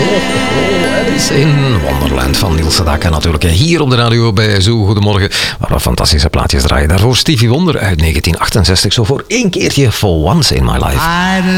Alice in Wonderland van Niels Sedaka natuurlijk. Hier op de radio bij Zo Goedemorgen, waar we fantastische plaatjes draaien. Daarvoor Stevie Wonder uit 1968, zo voor één keertje For Once in My Life.